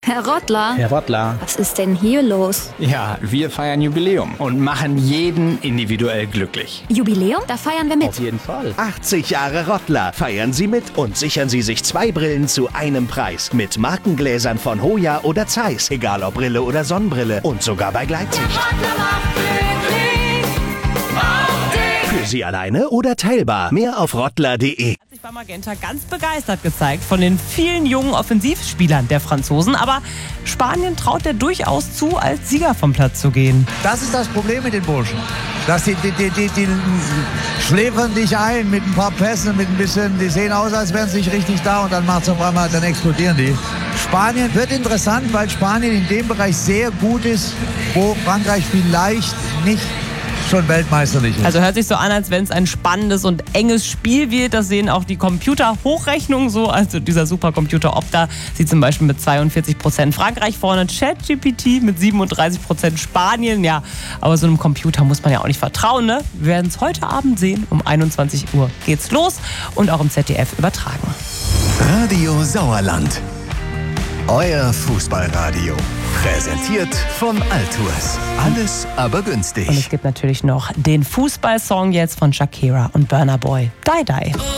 Herr Rottler? Herr Rottler. Was ist denn hier los? Ja, wir feiern Jubiläum und machen jeden individuell glücklich. Jubiläum? Da feiern wir mit. Auf jeden Fall. 80 Jahre Rottler. Feiern Sie mit und sichern Sie sich 2 Brillen zu einem Preis. Mit Markengläsern von Hoya oder Zeiss. Egal ob Brille oder Sonnenbrille. Und sogar bei Gleitsicht. Für Sie alleine oder teilbar. Mehr auf rottler.de. Hat sich bei Magenta ganz begeistert gezeigt von den vielen jungen Offensivspielern der Franzosen. Aber Spanien traut er durchaus zu, als Sieger vom Platz zu gehen. Das ist das Problem mit den Burschen. Dass die schläfern dich ein mit ein paar Pässen, mit ein bisschen, die sehen aus, als wären sie nicht richtig da und dann macht's auf einmal, dann explodieren die. Spanien wird interessant, weil Spanien in dem Bereich sehr gut ist, wo Frankreich vielleicht nicht schon weltmeisterlich ist. Also hört sich so an, als wenn es ein spannendes und enges Spiel wird. Das sehen auch die Computerhochrechnungen so. Also dieser Supercomputer Opta sieht zum Beispiel mit 42% Frankreich vorne, ChatGPT mit 37% Spanien. Ja, aber so einem Computer muss man ja auch nicht vertrauen, ne? Wir werden es heute Abend sehen. Um 21 Uhr geht's los und auch im ZDF übertragen. Radio Sauerland. Euer Fußballradio. Präsentiert von Altours. Alles aber günstig. Und es gibt natürlich noch den Fußballsong jetzt von Shakira und Burna Boy. Die Die.